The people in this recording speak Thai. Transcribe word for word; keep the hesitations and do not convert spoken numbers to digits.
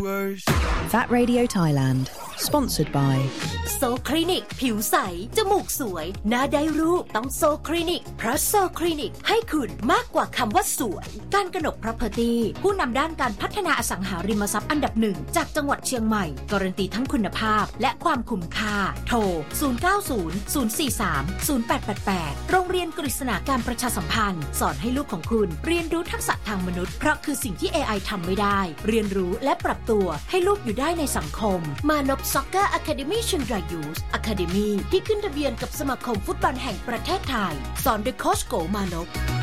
viewers That Radio Thailand Sponsored by โซคลินิกผิวใสจมูกสวยหน้าได้รูปต้องโซคลินิกเพราะโซคลินิกให้คุณมากกว่าคำว่าสวยการกนก Property ผู้นำด้านการพัฒนาอสังหาริมทรัพย์อันดับหนึ่งจากจังหวัดเชียงใหม่การันตีทั้งคุณภาพและความคุ้มค่าโทรศูนย์ เก้า ศูนย์ ศูนย์ สี่ สาม ศูนย์ แปด แปด แปดโรงเรียนกฤษณาการประชาสัมพันธ์สอนให้ลูกของคุณเรียนรู้ทักษะทางมนุษย์เพราะคือสิ่งที่ เอ ไอ ทำไม่ได้เรียนรู้และปรับตัวให้ลูกอยู่ได้ในสังคมมานพซ็อกเกอร์อะคาเดมี่เชียงรายยูสอะคาเดมี่ที่ขึ้นทะเบียนกับสมาคมฟุตบอลแห่งประเทศไทยสอนโดยโค้ชโกมานพ